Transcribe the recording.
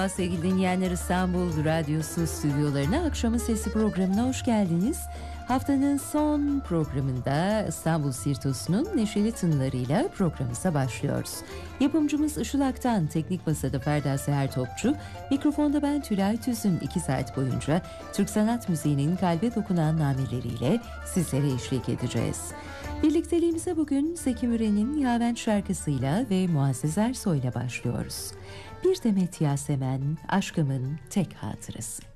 Sevgili dinleyenler, İstanbul Radyosu stüdyolarına Akşamın Sesi programına hoş geldiniz. Haftanın son programında İstanbul Sirtosu'nun neşeli tınılarıyla programımıza başlıyoruz. Yapımcımız Işıl Aktan, teknik masada Ferda Seher Topçu, mikrofonda ben Tülay Tüzün. 2 saat boyunca Türk sanat müziğinin kalbe dokunan nameleriyle sizlere eşlik edeceğiz. Birlikteliğimize bugün Zeki Müren'in Yaven şarkısıyla ve Muazzez Ersoy'la başlıyoruz. Bir demet Yasemen, aşkımın tek hatırası.